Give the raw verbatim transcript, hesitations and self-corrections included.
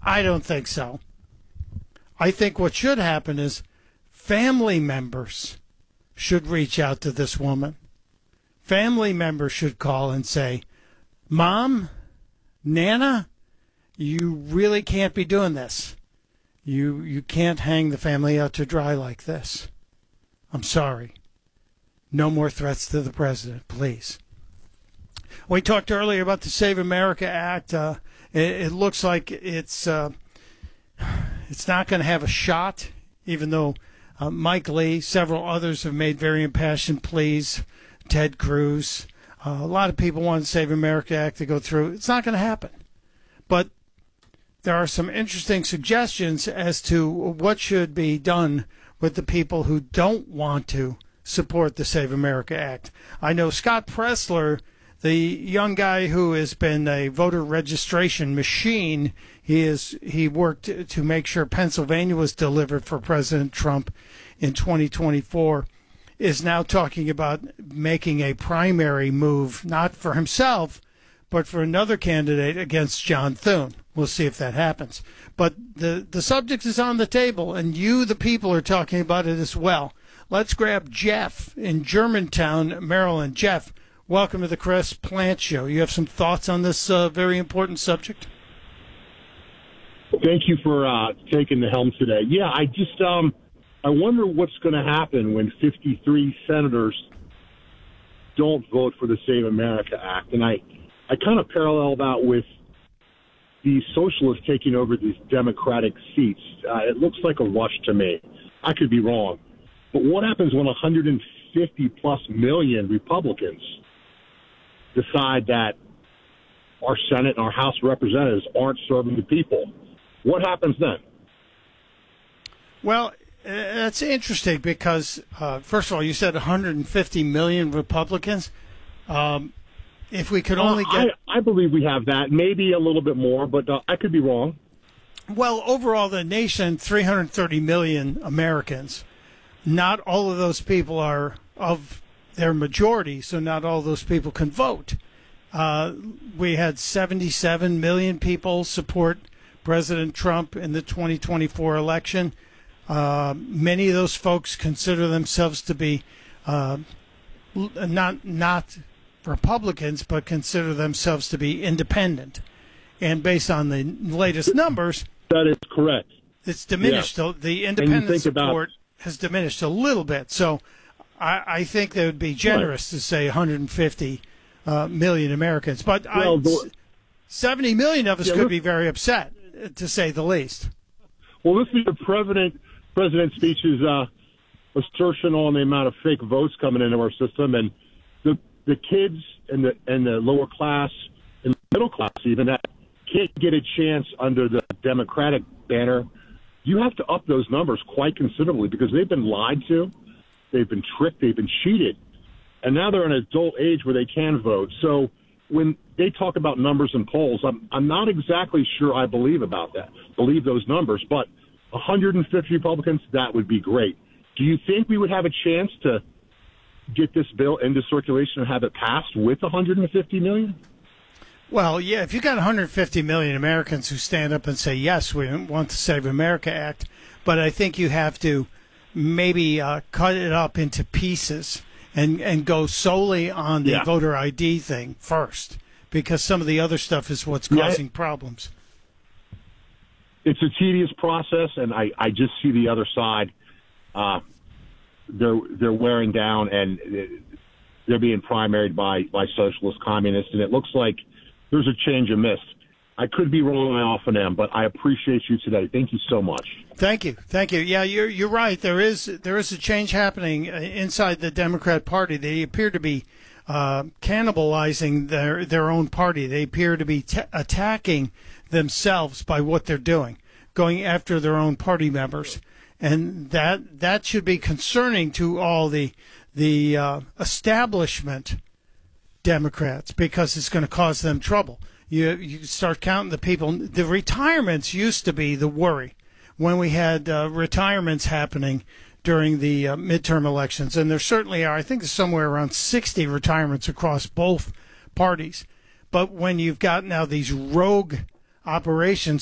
I don't think so. I think what should happen is family members should reach out to this woman. Family members should call and say, Mom, Nana, you really can't be doing this. You you can't hang the family out to dry like this. I'm sorry. No more threats to the president, please. We talked earlier about the Save America Act. Uh, it, it looks like it's uh, it's not going to have a shot, even though uh, Mike Lee, several others have made very impassioned pleas. Ted Cruz, uh, a lot of people want the Save America Act to go through. It's not going to happen. But there are some interesting suggestions as to what should be done with the people who don't want to support the Save America Act. I know Scott Presler, the young guy who has been a voter registration machine, he is he worked to make sure Pennsylvania was delivered for President Trump in twenty twenty-four, is now talking about making a primary move, not for himself, but for another candidate against John Thune. We'll see if that happens. But the, the subject is on the table, and you, the people, are talking about it as well. Let's grab Jeff in Germantown, Maryland. Jeff, welcome to the Chris Plante Show. You have some thoughts on this uh, very important subject? Thank you for uh, taking the helm today. Yeah, I just um, I wonder what's going to happen when fifty-three senators don't vote for the Save America Act. And I, I kind of parallel that with the socialists taking over these Democratic seats. Uh, it looks like a rush to me. I could be wrong. But what happens when one hundred fifty plus million Republicans decide that our Senate and our House of Representatives aren't serving the people? What happens then? Well, that's interesting because, uh, first of all, you said one hundred fifty million Republicans. Um, if we could only uh, get... I, I believe we have that, maybe a little bit more, but uh, I could be wrong. Well, overall, the nation, three hundred thirty million Americans. Not all of those people are of their majority, so not all those people can vote. Uh, we had seventy-seven million people support President Trump in the twenty twenty-four election. Uh, many of those folks consider themselves to be uh, not not Republicans, but consider themselves to be independent. And based on the latest numbers, that is correct. It's diminished. Yeah. The independent support about... has diminished a little bit. So I, I think they would be generous right. to say one hundred fifty uh, million Americans. But well, I, the... seventy million of us yeah, could be very upset, to say the least. Well, listen to the president president's speech's uh, assertion on the amount of fake votes coming into our system, and the the kids and the and the lower class and middle class even that can't get a chance under the Democratic banner. You have to up those numbers quite considerably because they've been lied to, they've been tricked, they've been cheated, and now they're in an adult age where they can vote. So when they talk about numbers and polls, I'm I'm not exactly sure I believe about that, believe those numbers, but one hundred fifty Republicans, that would be great. Do you think we would have a chance to get this bill into circulation and have it passed with one hundred fifty million? Well, yeah, if you got one hundred fifty million Americans who stand up and say, yes, we want the Save America Act, but I think you have to maybe uh, cut it up into pieces and, and go solely on the yeah. voter I D thing first, because some of the other stuff is what's causing yeah. problems. It's a tedious process, and I, I just see the other side. Uh, they're they're wearing down, and they're being primaried by, by socialist communists, and it looks like there's a change amiss. I could be wrong, I often am, but I appreciate you today. Thank you so much. Thank you, thank you. Yeah, you're you're right. There is there is a change happening inside the Democrat Party. They appear to be uh, cannibalizing their their own party. They appear to be t- attacking themselves by what they're doing, going after their own party members, and that that should be concerning to all the the uh, establishment Democrats, because it's going to cause them trouble. You you start counting the people. The retirements used to be the worry when we had uh, retirements happening during the uh, midterm elections, and there certainly are. I think there's somewhere around sixty retirements across both parties. But when you've got now these rogue operations